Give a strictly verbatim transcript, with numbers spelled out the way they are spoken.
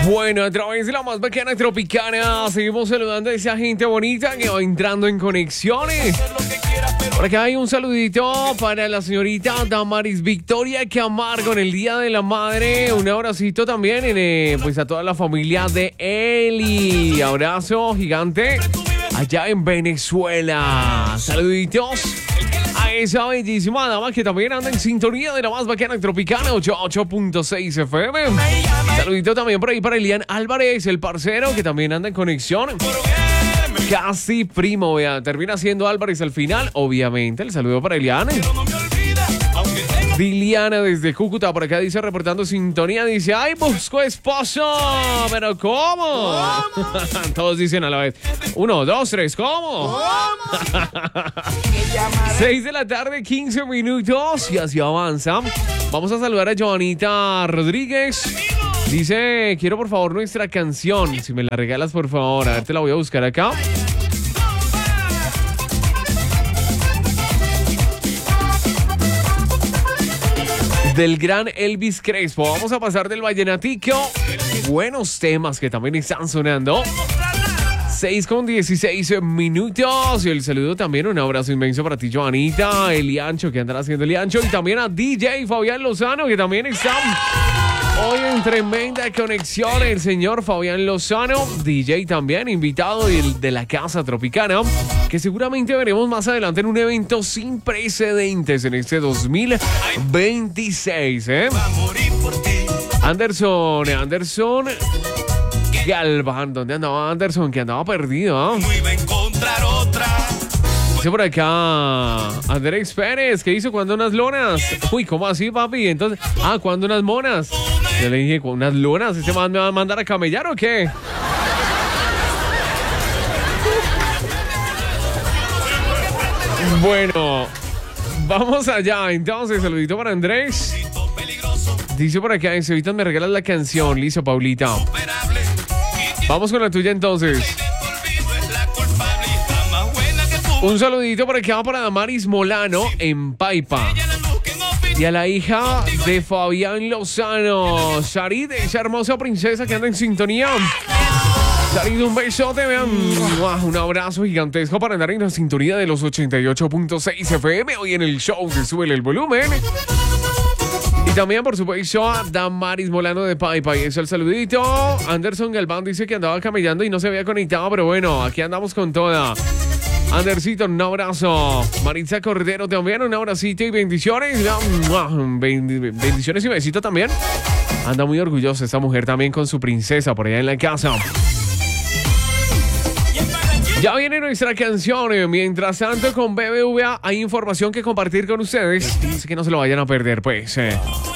Bueno, a través de la más bacana tropicana seguimos saludando a esa gente bonita que va entrando en conexiones. Por acá hay un saludito para la señorita Damaris Victoria Camargo en el Día de la Madre. Un abracito también en, eh, pues a toda la familia de Eli. Abrazo gigante allá en Venezuela. Saluditos a esa bellísima dama que también anda en sintonía de la más bacana tropicana ochenta y ocho punto seis F M. Saludito también por ahí para Elian Álvarez, el parcero que también anda en conexión. Casi primo, vea, termina siendo Álvarez al final, obviamente. El saludo para Elian. Diliana desde Cúcuta, por acá dice, reportando sintonía, dice, ¡ay, busco esposo! ¿Pero cómo? ¿Cómo? Todos dicen a la vez. Uno, dos, tres, ¿cómo? ¿Cómo? Seis de la tarde, quince minutos, y así avanza. Vamos a saludar a Joanita Rodríguez. Dice, quiero por favor nuestra canción. Si me la regalas, por favor. A ver, te la voy a buscar acá. Del gran Elvis Crespo. Vamos a pasar del vallenatico. Buenos temas que también están sonando. seis con dieciséis minutos. Y el saludo también, un abrazo inmenso para ti, Joanita, Eliancho, que andará haciendo Eliancho. Y también a D J Fabián Lozano, que también está hoy en tremenda conexión. El señor Fabián Lozano, D J también, invitado de, de la Casa Tropicana, que seguramente veremos más adelante en un evento sin precedentes en este dos mil veintiséis. ¿eh? Anderson, Anderson Galván, ¿dónde andaba Anderson? Que andaba perdido. ¿eh? Dice por acá Andrés Pérez, ¿qué hizo? ¿Cuándo unas lonas? Uy, ¿cómo así, papi? Entonces, ah, ¿cuándo unas monas? Yo le dije, ¿con unas lonas? ¿Este man me va a mandar a camellar o qué? Bueno, vamos allá. Entonces, saludito para Andrés. Dice por acá, Cevitas, me regalas la canción. Listo, Paulita. Vamos con la tuya entonces. Un saludito por acá para Damaris Molano en Paipa. Y a la hija de Fabián Lozano, Sharid, esa hermosa princesa que anda en sintonía. Sharid, un besote, vean. Un abrazo gigantesco para andar en la sintonía de los ochenta y ocho punto seis F M. Hoy en el show de Súbele el Volumen. Y también, por supuesto, a Damaris Molano de Paipa. Y eso, el saludito. Anderson Galván dice que andaba camellando y no se había conectado, pero bueno, aquí andamos con toda. Andercito, un abrazo. Maritza Cordero también, un abracito y bendiciones. Bendiciones y besito también. Anda muy orgullosa esta mujer también con su princesa por allá en la casa. Ya viene nuestra canción. Mientras tanto, con B B V A hay información que compartir con ustedes. Así que no se lo vayan a perder, pues. Eh.